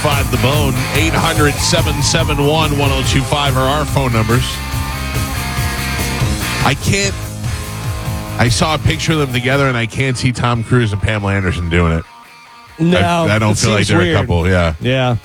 1025 The Bone. 800-771-1025 are our phone numbers. I saw a picture of them together, and I can't see Tom Cruise and Pamela Anderson doing it. No, I don't feel like they're weird. a couple. Yeah. Yeah.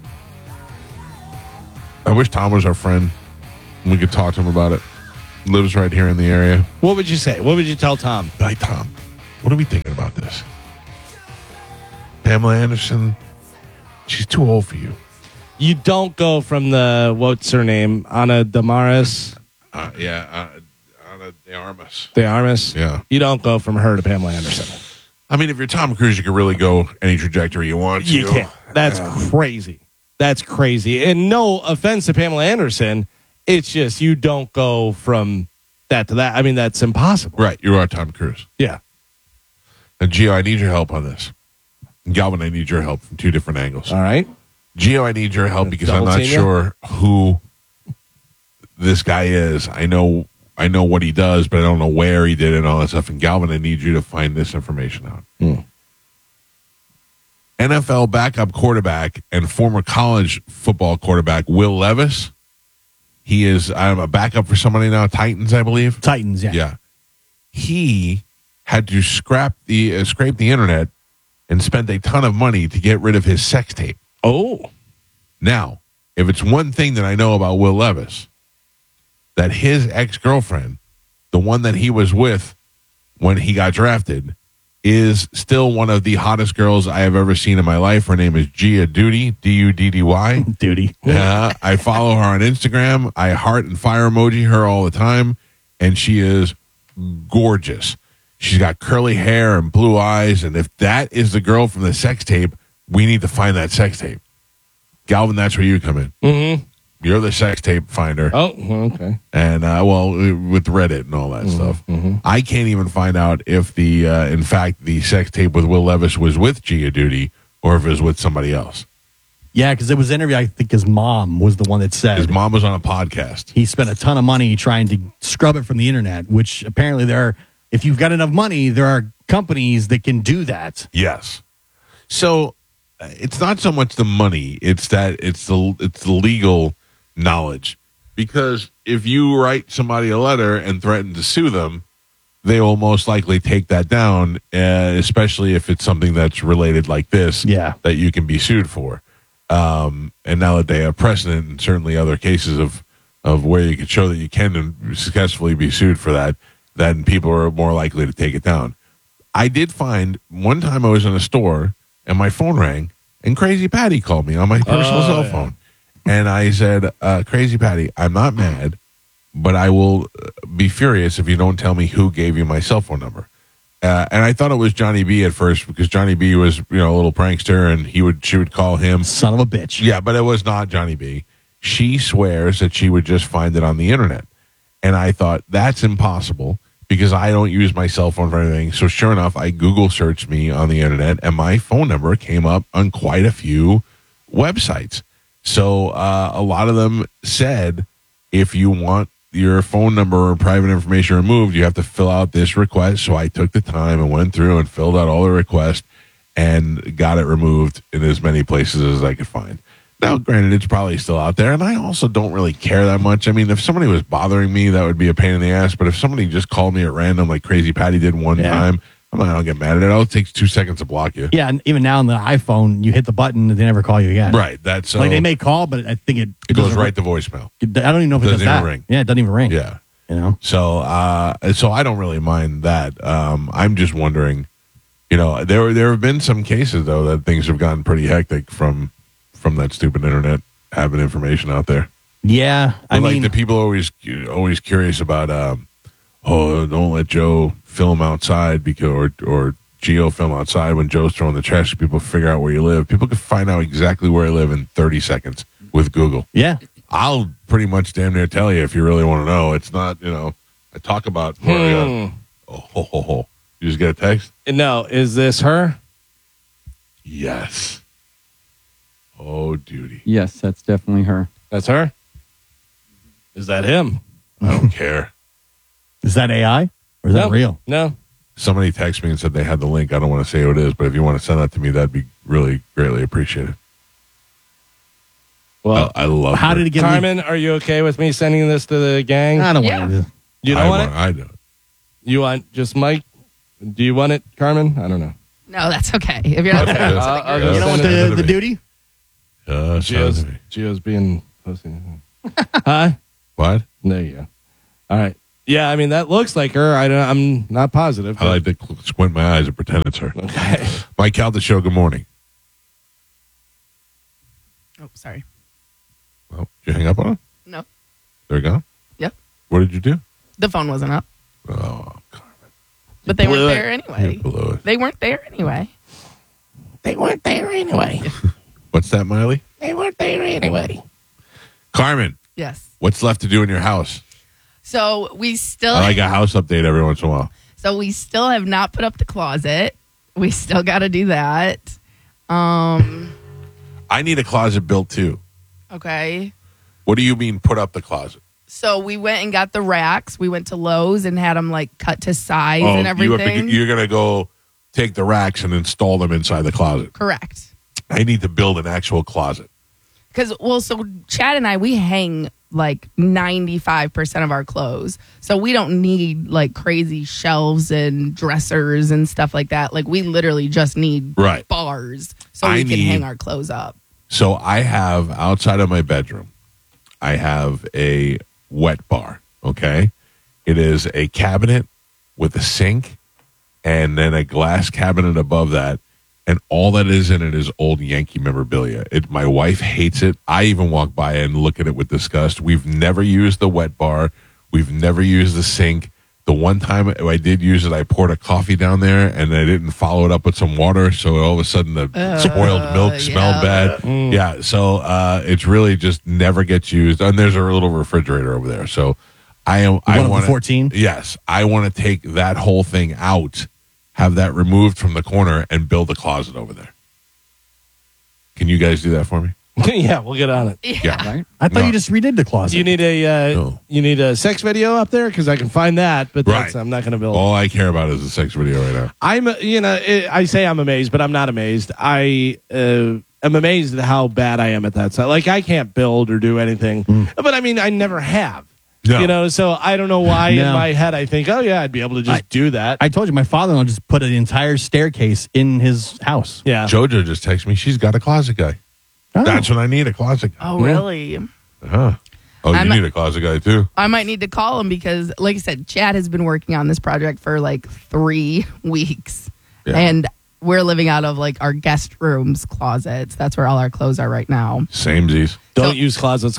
I wish Tom was our friend. We could talk to him about it. Lives right here in the area. What would you say? What would you tell Tom? Hi, Tom. What are we thinking about this? Pamela Anderson, she's too old for you. You don't go from the, what's her name? Ana Damaris? Ana de Armas. De Armas? Yeah. You don't go from her to Pamela Anderson. I mean, if you're Tom Cruise, you can really go any trajectory you want to. You can't. That's crazy. That's crazy. And no offense to Pamela Anderson, it's just you don't go from that to that. I mean, that's impossible. Right. You are Tom Cruise. Yeah. And Gio, I need your help on this. Galvin, I need your help from two different angles. All right. Gio, I need your help because I'm Double not team you? sure who this guy is. I know what he does, but I don't know where he did it and all that stuff. And Galvin, I need you to find this information out. NFL backup quarterback and former college football quarterback Will Levis. He is a backup for somebody now, Titans, I believe. Titans, yeah. Yeah. He had to scrape the internet and spent a ton of money to get rid of his sex tape. Oh. Now, if it's one thing that I know about Will Levis, that his ex-girlfriend, the one that he was with when he got drafted, is still one of the hottest girls I have ever seen in my life. Her name is Gia Duty, D-U-D-D-Y. Duty. Yeah, I follow her on Instagram. I heart and fire emoji her all the time, and she is gorgeous. She's got curly hair and blue eyes, and if that is the girl from the sex tape, we need to find that sex tape. Galvin, that's where you come in. Mm-hmm. You're the sex tape finder. Oh, okay. And, with Reddit and all that stuff. Mm-hmm. I can't even find out if in fact, the sex tape with Will Levis was with Gia Duty or if it was with somebody else. Yeah, because it was an interview. I think his mom was the one that said His mom was on a podcast. he spent a ton of money trying to scrub it from the internet, which apparently if you've got enough money, there are companies that can do that. Yes. So it's not so much the money; it's the legal knowledge. Because if you write somebody a letter and threaten to sue them, they will most likely take that down, especially if it's something that's related like this. Yeah. That you can be sued for. And now that they have precedent and certainly other cases of where you can show that you can successfully be sued for that, then people are more likely to take it down. I did find one time I was in a store and my phone rang and Crazy Patty called me on my personal cell phone. And I said, Crazy Patty, I'm not mad, but I will be furious if you don't tell me who gave you my cell phone number. And I thought it was Johnny B at first because Johnny B was, a little prankster and she would call him. Son of a bitch. Yeah, but it was not Johnny B. She swears that she would just find it on the internet. And I thought, that's impossible because I don't use my cell phone for anything. So sure enough, I Google searched me on the internet and my phone number came up on quite a few websites. So a lot of them said, if you want your phone number or private information removed, you have to fill out this request. So I took the time and went through and filled out all the requests and got it removed in as many places as I could find. Now, granted, it's probably still out there, and I also don't really care that much. I mean, if somebody was bothering me, that would be a pain in the ass. But if somebody just called me at random, like Crazy Patty did one time, I don't get mad at it. It takes 2 seconds to block you. Yeah, and even now on the iPhone, you hit the button and they never call you again. Right. That's like they may call, but I think it goes right to voicemail. I don't even know if it does doesn't that. even ring. Yeah, it doesn't even ring. Yeah. So I don't really mind that. I'm just wondering, there have been some cases though that things have gotten pretty hectic from that stupid internet having information out there. Yeah, I mean, the people always curious about, don't let Joe film outside or Gio film outside when Joe's throwing the trash. People figure out where you live. People can find out exactly where I live in 30 seconds with Google. Yeah. I'll pretty much damn near tell you if you really want to know. It's not, I talk about where You just get a text? No, is this her? Yes. Oh, duty. Yes, that's definitely her. That's her? Is that him? I don't care. Is that AI or is that real? No. Somebody texted me and said they had the link. I don't want to say who it is, but if you want to send that to me, that'd be really greatly appreciated. Well, I love How her. did it get Carmen, are you okay with me sending this to the gang? I don't Yeah. want it. You don't want it? I do. You want just Mike? Do you want it, Carmen? I don't know. No, that's okay. If you're not Okay. sending I'll something, just You don't want Send it to the me. duty? Gio's, Gio's being pussy. Huh? What? There you go. All right. Yeah, I mean that looks like her. I'm not positive. I like to squint my eyes and pretend it's her. Okay. Mike Calda Show, good morning. oh, sorry. Well, did you hang up on him? No, There you go. Yep. What did you do? the phone wasn't up, Oh, but they blew weren't it. there you anyway. blew it. They weren't there anyway. They weren't there anyway. What's that, Miley? They weren't there anyway. Carmen, Yes. what's left to do in your house? So we still I like a house update every once in a while. we still have not put up the closet. We still got to do that. Um. I need a closet built too. Okay. What do you mean put up the closet? So we went and got the racks. We went to Lowe's and had them like cut to size and everything. you're going to go take the racks and install them inside the closet. Correct. I need to build an actual closet. Because, so Chad and I, we hang like 95% of our clothes. So we don't need like crazy shelves and dressers and stuff like that. Like we literally just need Right. bars so I we can need- hang our clothes up. So I have outside of my bedroom, I have a wet bar. Okay. It is a cabinet with a sink and then a glass cabinet above that. And all that is in it is old Yankee memorabilia. My wife hates it. I even walk by and look at it with disgust. We've never used the wet bar. We've never used the sink. The one time I did use it, I poured a coffee down there and I didn't follow it up with some water. So all of a sudden the spoiled milk smelled yeah. bad. Yeah. So it's really just never gets used. And there's a little refrigerator over there. So I One of the want 14? Yes. I want to take that whole thing out, have that removed from the corner and build a closet over there. Can you guys do that for me? Yeah, we'll get on it. Yeah. Right? I thought No. you just redid the closet. Do you need a No. you need a sex video up there? Because I can find that, but that's, Right. I'm not going to build. All I care about is the sex video right now. I'm, I say I'm amazed, but I'm not amazed. I am amazed at how bad I am at that side. Like I can't build or do anything, but I mean, I never have. No. So I don't know why in No. my head I think, oh yeah, I'd be able to just do that. I told you my father-in-law just put an entire staircase in his house. yeah. JoJo just texted me. She's got a closet guy. Oh. That's what I need, a closet guy. Oh, really? Huh. Oh, you I'm- need a closet guy too. I might need to call him because, like I said, Chad has been working on this project for like 3 weeks. Yeah. And we're living out of like our guest rooms closets. That's where all our clothes are right now. Samesies. Don't So- use closets.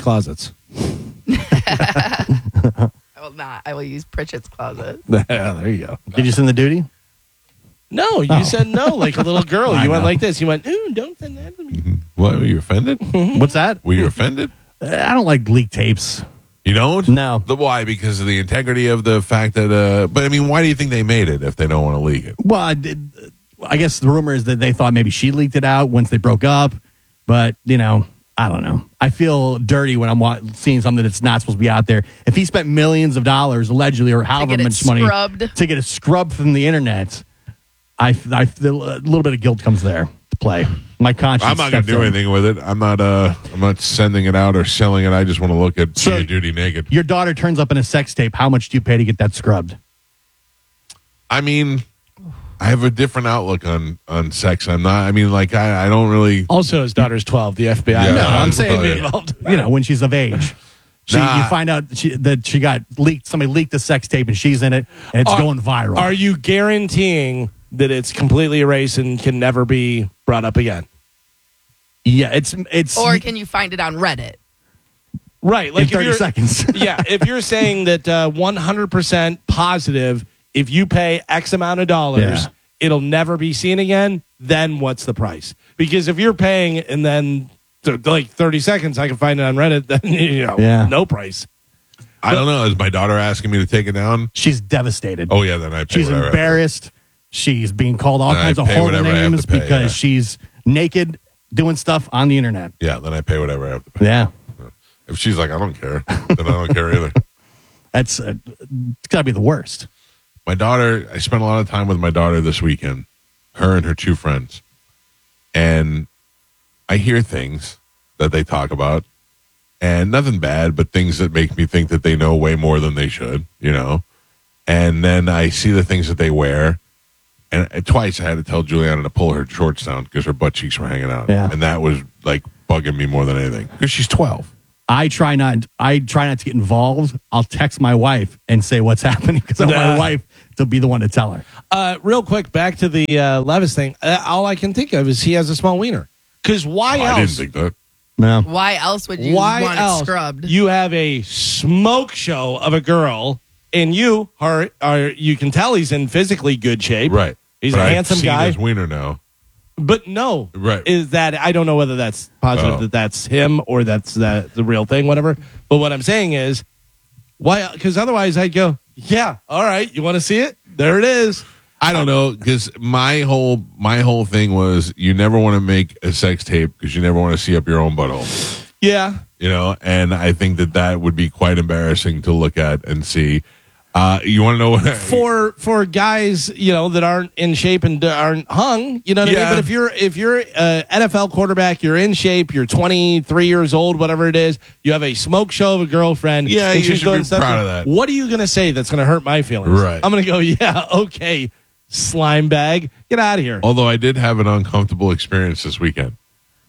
I will not. I will use Pritchett's closet. Yeah, there you go. Did you send the duty? No, you said no like a little girl. I You went know. like this. You went, ooh, don't send that to me. What? Were you offended? What's that? Were you offended? I don't like leak tapes. You don't? No. The why? Because of the integrity of the fact that. But I mean, why do you think they made it if they don't want to leak it? Well, I guess the rumor is that they thought maybe she leaked it out once they broke up. But, I don't know. I feel dirty when I'm seeing something that's not supposed to be out there. If he spent millions of dollars, allegedly, or however get it much money scrubbed. to get it scrubbed from the internet, I feel a little bit of guilt comes there to play. My conscience. I'm not going to steps do in. anything with it. I'm not sending it out or selling it. I just want to look at So- Gia Duty naked. Your daughter turns up in a sex tape. How much do you pay to get that scrubbed? I mean, I have a different outlook on sex. I don't really. Also, his daughter's 12. The FBI. Yeah, No, I'm that's saying, probably- involved. when she's of age. Nah. You find out that she got leaked. Somebody leaked the sex tape and she's in it, and it's going viral. Are you guaranteeing that it's completely erased and can never be brought up again? Yeah, it's Or can you find it on Reddit? Right. in Like if 30 you're, seconds. yeah, if you're saying that 100% positive, if you pay X amount of dollars, Yeah. it'll never be seen again, then what's the price? Because if you're paying and then like 30 seconds, I can find it on Reddit, then, Yeah. no price. I don't know. Is my daughter asking me to take it down? She's devastated. Oh yeah, then I pay She's whatever. embarrassed. She's being called all Then I kinds of pay horrible whatever I have names to pay, because yeah. she's naked doing stuff on the internet. Yeah, then I pay whatever I have to pay. Yeah, If she's like, I don't care, then I don't care either. that's it's got to be the worst. My daughter, I spent a lot of time with my daughter this weekend, her and her 2 friends. And I hear things that they talk about, and nothing bad, but things that make me think that they know way more than they should, you know. And then I see the things that they wear, and twice I had to tell Juliana to pull her shorts down because her butt cheeks were hanging out, Yeah. and that was like bugging me more than anything because she's 12. I try not to get involved. I'll text my wife and say what's happening because I want my wife to be the one to tell her. Real quick, back to the Levis thing. All I can think of is he has a small wiener. Because why else? I didn't think that. No. Why else would you Why want else? it scrubbed? You have a smoke show of a girl, and you are you can tell he's in physically good shape. Right. He's But a I've handsome seen guy. his wiener now. But no, Right. is that I don't know whether that's positive Oh. that that's him or that's the real thing, whatever. But what I'm saying is, why? Because otherwise I'd go, yeah, all right, you want to see it? There it is. I don't know, because my whole thing was you never want to make a sex tape because you never want to see up your own butthole, Yeah. you know. And I think that would be quite embarrassing to look at and see. You want to know what? For guys, you know, that aren't in shape and aren't hung, you know what I Yeah. mean? But if you're an NFL quarterback, you're in shape, you're 23 years old, whatever it is, you have a smoke show of a girlfriend. Yeah, and you she's should doing be stuff. proud of that. What are you going to say that's going to hurt my feelings? Right. I'm going to go, yeah, okay, slime bag, get out of here. Although I did have an uncomfortable experience this weekend.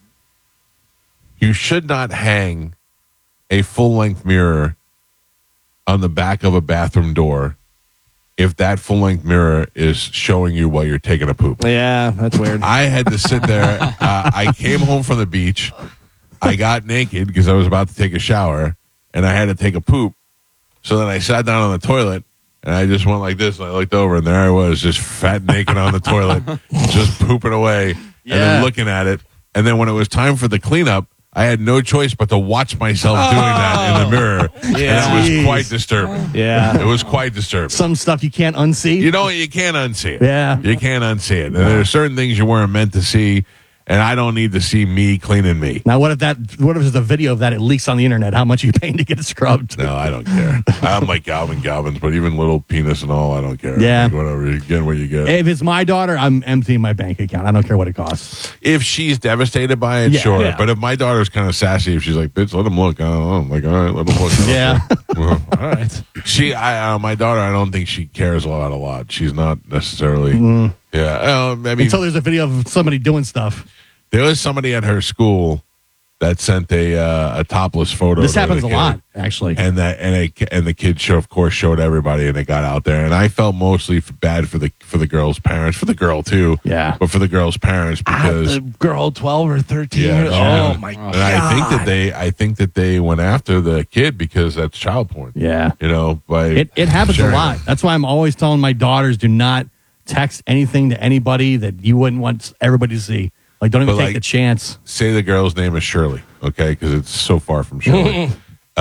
You should not hang a full-length mirror on the back of a bathroom door if that full-length mirror is showing you while you're taking a poop. Yeah, that's weird. I had to sit there. I came home from the beach. I got naked because I was about to take a shower, and I had to take a poop. So then I sat down on the toilet, and I just went like this, and I looked over, and there I was, just fat naked on the toilet, just pooping away, and then looking at it. And then when it was time for the cleanup, I had no choice but to watch myself doing that in the mirror. Yeah. And it was Jeez. quite disturbing. Yeah. It was quite disturbing. Some stuff you can't unsee. You know, you can't unsee it. Yeah. You can't unsee it. And there are certain things you weren't meant to see, and I don't need to see me cleaning me. Now, what if there's a video of that? It leaks on the internet. How much are you paying to get it scrubbed? No, I don't care. I'm like Galvin's, but even little penis and all, I don't care. Yeah. Like, whatever. You get what you get. If it's my daughter, I'm emptying my bank account. I don't care what it costs. If she's devastated by it, Yeah, sure. yeah. But if my daughter's kind of sassy, if she's like, bitch, let him look. I don't know. I'm like, all right, let him look. Yeah. Well, All right. my daughter, I don't think she cares a lot. She's not necessarily. Yeah. I mean, Until there's a video of somebody doing stuff. there was somebody at her school that sent a topless photo. This to happens the a kid. lot, actually. And the kid show, of course, showed everybody, and they got out there. And I felt mostly bad for the girl's parents, for the girl too. Yeah. But for the girl's parents because The girl 12 or 13 Yeah, years yeah. Oh, my and God. I think that they went after the kid because that's child porn. Yeah. You know, by It happens a sharing lot. it. That's why I'm always telling my daughters, do not text anything to anybody that you wouldn't want everybody to see. Like, don't even But, take like, the chance. Say the girl's name is Shirley, okay? Because it's so far from Shirley.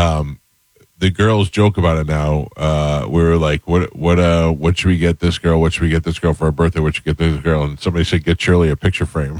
The girls joke about it now. We were like, what should we get this girl? What should we get this girl for her birthday? What should we get this girl? And somebody said, get Shirley a picture frame.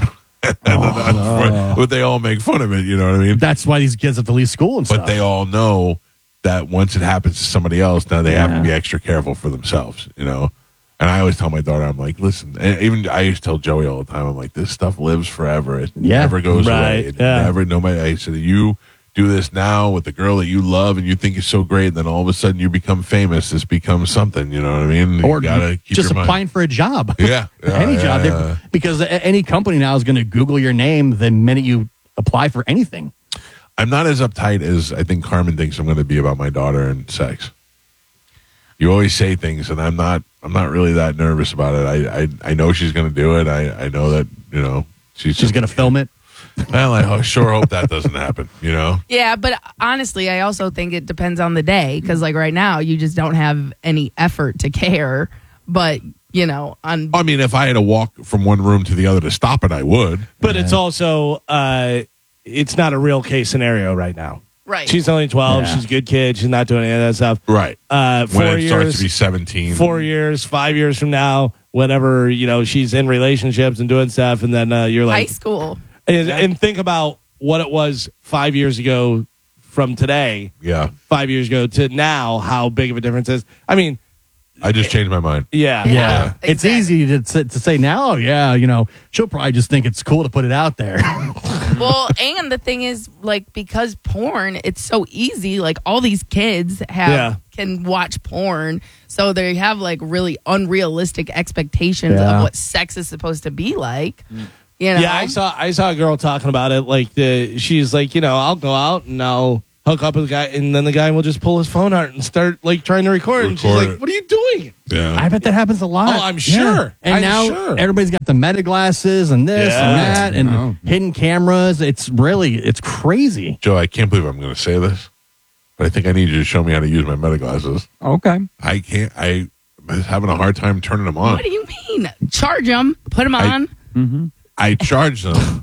But they all make fun of it, you know what I mean? That's why these kids have to leave school and stuff. But they all know that once it happens to somebody else, now they have to Yeah. be extra careful for themselves, you know? And I always tell my daughter, I'm like, listen, and even I used to tell Joey all the time, I'm like, this stuff lives forever. It Yeah. never goes Right, away. It yeah. never, nobody, I said, you do this now with the girl that you love and you think is so great, and then all of a sudden you become famous. This becomes something, you know what I mean? or you gotta keep just your mind. applying for a job. Yeah. Any job. yeah. Because any company now is going to Google your name the minute you apply for anything. I'm not as uptight as I think Carmen thinks I'm going to be about my daughter and sex. You always say things, and I'm not really that nervous about it. I know she's going to do it. I know that, you know, She's going to film it. Well, I sure hope that doesn't happen, you know? Yeah, but honestly, I also think it depends on the day because, like, right now, you just don't have any effort to care. But, you know, on I mean, if I had to walk from one room to the other to stop it, I would. But it's also, it's not a real case scenario right now. right. She's only 12. Yeah. She's a good kid. She's not doing any of that stuff. Right. 4 When it starts years, to be 17. 4 years, 5 years from now, whenever, you know, she's in relationships and doing stuff, and then you're high like, school. and think about what it was 5 years ago from today, Yeah. 5 years ago to now, how big of a difference is. I mean, I just changed my mind. yeah. Yeah. It's exactly. easy to say now, oh, yeah, you know, she'll probably just think it's cool to put it out there. Well, and the thing is, like, because porn, it's so easy. Like, all these kids can watch porn, so they have like really unrealistic expectations of what sex is supposed to be like. You know? Yeah, I saw a girl talking about it. Like, she's like, I'll go out and I'll hook up with a guy, and then the guy will just pull his phone out and start like trying to record. And she's like, "What are you doing?" Yeah, I bet that happens a lot. Oh, I'm sure. And now everybody's got the meta glasses and this and that and hidden cameras. It's crazy. Joe, I can't believe I'm going to say this, but I think I need you to show me how to use my meta glasses. Okay. I can't. I'm having a hard time turning them on. What do you mean? Charge them, put them on. I charge them.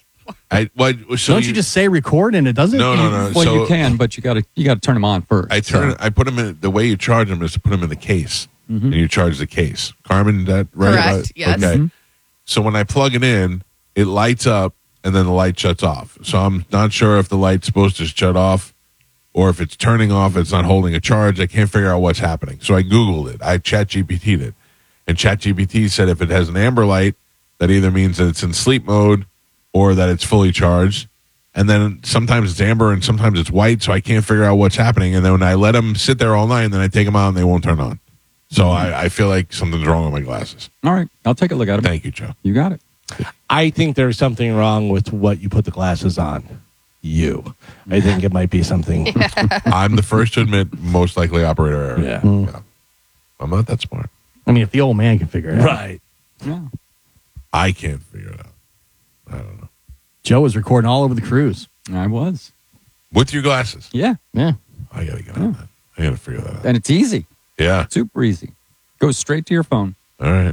Don't you just say record and it doesn't? No. Well, you can, but you got to turn them on first. I put them in. The way you charge them is to put them in the case, and you charge the case. Carmen, that right? Correct. Yes. Okay. So when I plug it in, it lights up, and then the light shuts off. So I'm not sure if the light's supposed to shut off, or if it's turning off. It's not holding a charge. I can't figure out what's happening. So I Googled it. I ChatGPT'd it, and ChatGPT said if it has an amber light, that either means that it's in sleep mode or that it's fully charged. And then sometimes it's amber and sometimes it's white, so I can't figure out what's happening. And then when I let them sit there all night, and then I take them out and they won't turn on. So I feel like something's wrong with my glasses. All right. I'll take a look at them. Thank you, Joe. You got it. I think there's something wrong with what you put the glasses on. I think it might be something. I'm the first to admit most likely operator error. Yeah. I'm not that smart. I mean, if the old man can figure it out. Right. Yeah. I can't figure it out. I don't know. Joe was recording all over the cruise. I was. With your glasses? Yeah. Yeah. I got to get on that. I got to figure that out. And it's easy. Yeah. Super easy. Goes straight to your phone. All right.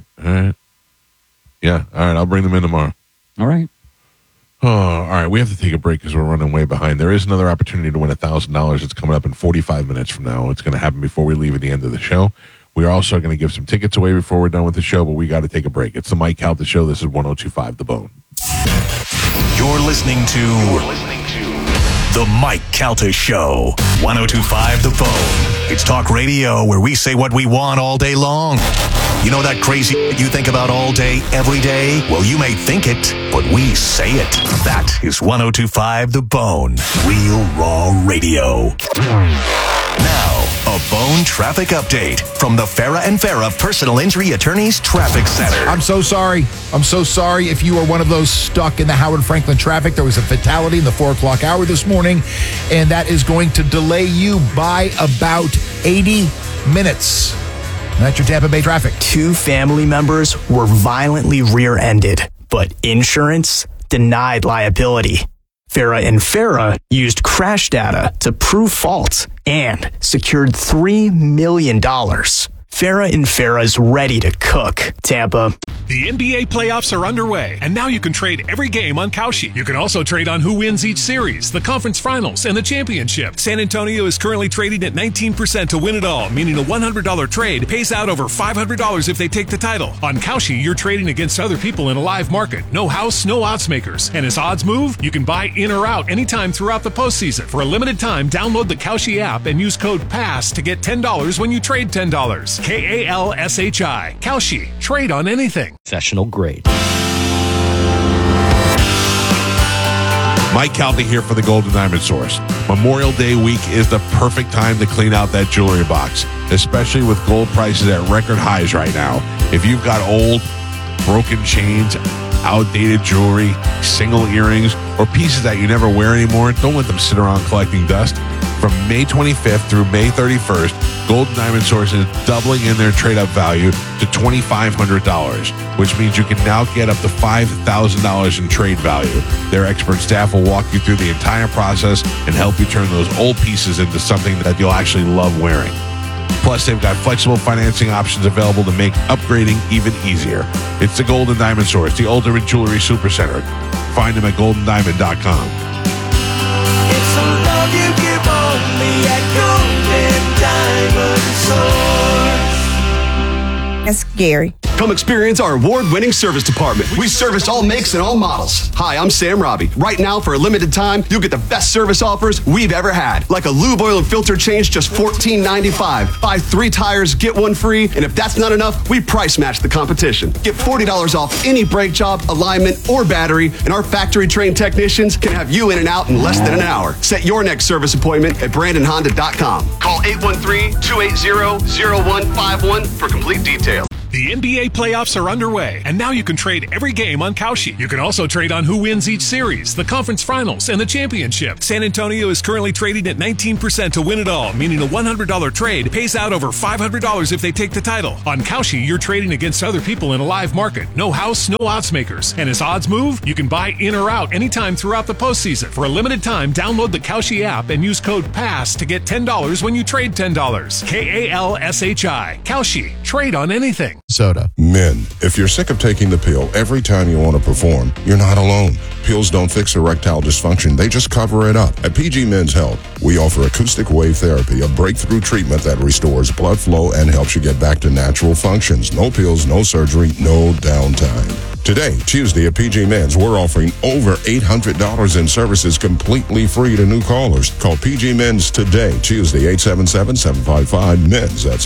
Yeah. All right. I'll bring them in tomorrow. All right. Oh, all right. We have to take a break because we're running way behind. There is another opportunity to win $1,000. It's coming up in 45 minutes from now. It's going to happen before we leave at the end of the show. We're also going to give some tickets away before we're done with the show, but we got to take a break. It's the Mike Calta Show. This is 102.5 The Bone. You're listening to The Mike Calta Show. 102.5 The Bone. It's talk radio where we say what we want all day long. You know that crazy you think about all day, every day? Well, you may think it, but we say it. That is 102.5 The Bone. Real raw radio. Now, a Bone traffic update from the Farah and Farah Personal Injury Attorneys Traffic Center. I'm so sorry. If you are one of those stuck in the Howard Franklin traffic. There was a fatality in the 4 o'clock hour this morning, and that is going to delay you by about 80 minutes. That's your Tampa Bay traffic. 2 family members were violently rear-ended, but insurance denied liability. Farah and Farah used crash data to prove fault and secured $3 million. Farah and Farah's ready to cook. Tampa. The NBA playoffs are underway, and now you can trade every game on Kalshi. You can also trade on who wins each series, the conference finals, and the championship. San Antonio is currently trading at 19% to win it all, meaning a $100 trade pays out over $500 if they take the title. On Kalshi, you're trading against other people in a live market. No house, no odds makers. And as odds move, you can buy in or out anytime throughout the postseason. For a limited time, download the Kalshi app and use code PASS to get $10 when you trade $10. KALSHI. Kalshi. Trade on anything. Professional grade. Mike Calta here for the Golden Diamond Source. Memorial Day week is the perfect time to clean out that jewelry box, especially with gold prices at record highs right now. If you've got old, broken chains, outdated jewelry, single earrings, or pieces that you never wear anymore, don't let them sit around collecting dust. From May 25th through May 31st, Golden Diamond Source is doubling in their trade-up value to $2,500, which means you can now get up to $5,000 in trade value. Their expert staff will walk you through the entire process and help you turn those old pieces into something that you'll actually love wearing. Plus, they've got flexible financing options available to make upgrading even easier. It's the Golden Diamond Source, the ultimate jewelry supercenter. Find them at goldendiamond.com. It's the love you give only at Golden Diamond Source. That's scary. Come experience our award-winning service department. We service all makes and all models. Hi, I'm Sam Robbie. Right now, for a limited time, you'll get the best service offers we've ever had. Like a lube oil and filter change, just $14.95. Buy 3 tires, get 1 free. And if that's not enough, we price match the competition. Get $40 off any brake job, alignment, or battery. And our factory-trained technicians can have you in and out in less than an hour. Set your next service appointment at BrandonHonda.com. Call 813-280-0151 for complete details. The NBA playoffs are underway, and now you can trade every game on Kalshi. You can also trade on who wins each series, the conference finals, and the championship. San Antonio is currently trading at 19% to win it all, meaning a $100 trade pays out over $500 if they take the title. On Kalshi, you're trading against other people in a live market. No house, no odds makers. And as odds move, you can buy in or out anytime throughout the postseason. For a limited time, download the Kalshi app and use code PASS to get $10 when you trade $10. KALSHI. Kalshi. Trade on anything. Soda. Men, if you're sick of taking the pill every time you want to perform, you're not alone. Pills don't fix erectile dysfunction. They just cover it up. At PG Men's Health, we offer acoustic wave therapy, a breakthrough treatment that restores blood flow and helps you get back to natural functions. No pills, no surgery, no downtime. Today, Tuesday at PG Men's, we're offering over $800 in services completely free to new callers. Call PG Men's today, Tuesday, 877-755-MENS. That's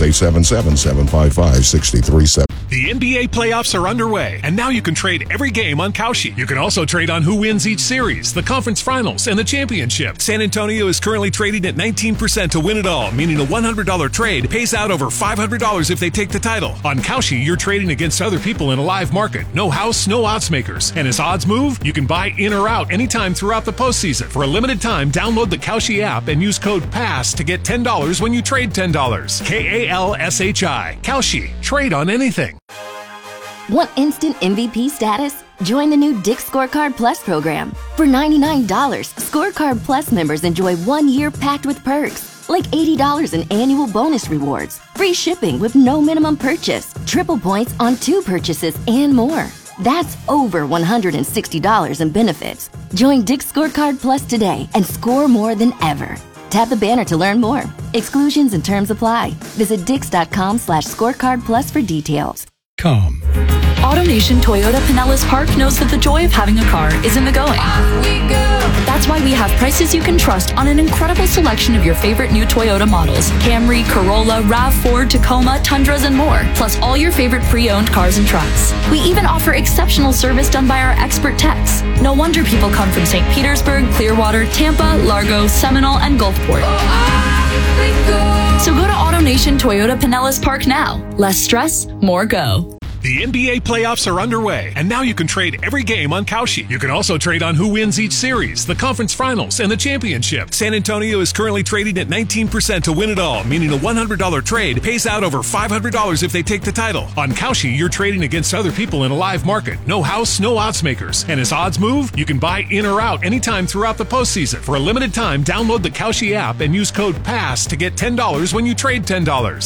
877-755-6370. The NBA playoffs are underway, and now you can trade every game on Kalshi. You can also trade on who wins each series, the conference finals, and the championship. San Antonio is currently trading at 19% to win it all, meaning a $100 trade pays out over $500 if they take the title. On Kalshi, you're trading against other people in a live market. No house, no odds makers. And as odds move, you can buy in or out anytime throughout the postseason. For a limited time, download the Kalshi app and use code PASS to get $10 when you trade $10. KALSHI. Kalshi. Trade on anything. Want instant MVP status? Join the new Dick's Scorecard Plus program. For $99, Scorecard Plus members enjoy 1 year packed with perks, like $80 in annual bonus rewards, free shipping with no minimum purchase, triple points on 2 purchases, and more. That's over $160 in benefits. Join Dick's Scorecard Plus today and score more than ever. Tap the banner to learn more. Exclusions and terms apply. Visit dix.com/scorecard plus for details. AutoNation Toyota Pinellas Park knows that the joy of having a car is in the going. That's why we have prices you can trust on an incredible selection of your favorite new Toyota models: Camry, Corolla, RAV4, Tacoma, Tundras, and more. Plus all your favorite pre-owned cars and trucks. We even offer exceptional service done by our expert techs. No wonder people come from St. Petersburg, Clearwater, Tampa, Largo, Seminole, and Gulfport. So go to AutoNation Toyota Pinellas Park now. Less stress, more go. The NBA playoffs are underway, and now you can trade every game on Kalshi. You can also trade on who wins each series, the conference finals, and the championship. San Antonio is currently trading at 19% to win it all, meaning a $100 trade pays out over $500 if they take the title. On Kalshi, you're trading against other people in a live market. No house, no odds makers. And as odds move, you can buy in or out anytime throughout the postseason. For a limited time, download the Kalshi app and use code PASS to get $10 when you trade $10.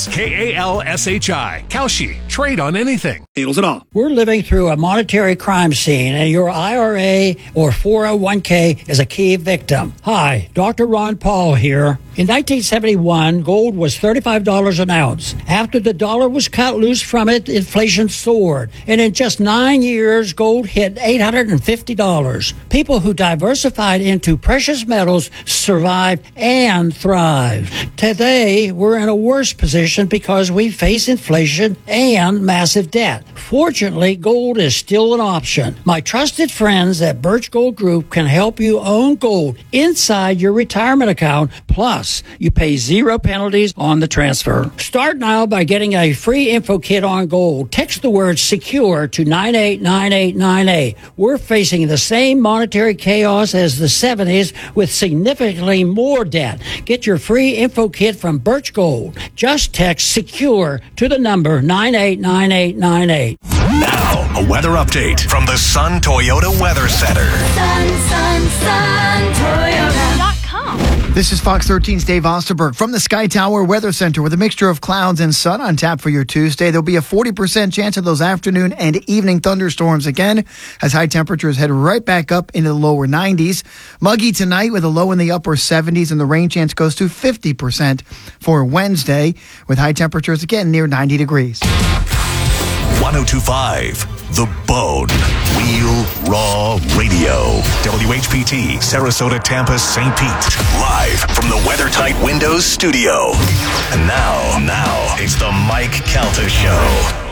KALSHI. Kalshi. Trade on anything. Handles it all. We're living through a monetary crime scene, and your IRA or 401k is a key victim. Hi, Dr. Ron Paul here. In 1971, gold was $35 an ounce. After the dollar was cut loose from it, inflation soared. And in just 9 years, gold hit $850. People who diversified into precious metals survived and thrived. Today, we're in a worse position because we face inflation and massive debt. Fortunately, gold is still an option. My trusted friends at Birch Gold Group can help you own gold inside your retirement account. Plus, you pay 0 penalties on the transfer. Start now by getting a free info kit on gold. Text the word SECURE to 989898. We're facing the same monetary chaos as the 70s with significantly more debt. Get your free info kit from Birch Gold. Just text SECURE to the number 989898. Now, a weather update from the Sun Toyota Weather Center. SunToyota.com. This is Fox 13's Dave Osterberg from the Sky Tower Weather Center with a mixture of clouds and sun on tap for your Tuesday. There'll be a 40% chance of those afternoon and evening thunderstorms again as high temperatures head right back up into the lower 90s. Muggy tonight with a low in the upper 70s, and the rain chance goes to 50% for Wednesday with high temperatures again near 90 degrees. 102.5 The Bone. Real Raw Radio. WHPT, Sarasota, Tampa, St. Pete. Live from the WeatherTight Windows studio. And now, it's the Mike Calta Show.